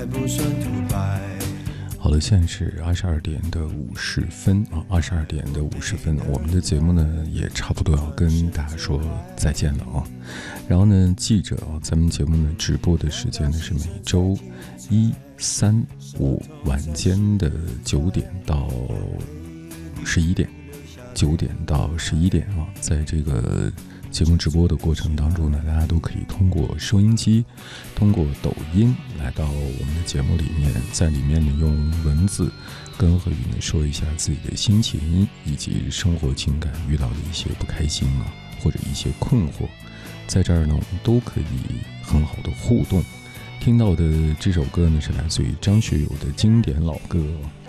好了，现在是22点的50分啊，22点的50分，我们的节目呢也差不多要跟大家说再见了啊。然后呢，记着啊，咱们节目呢直播的时间呢是每周1、3、5晚间的9点到11点，9点到11点啊，在这个节目直播的过程当中呢，大家都可以通过收音机，通过抖音来到我们的节目里面，在里面呢用文字跟何宇呢说一下自己的心情以及生活情感遇到的一些不开心啊，或者一些困惑，在这儿呢我们都可以很好的互动。听到的这首歌呢是来自于张学友的经典老歌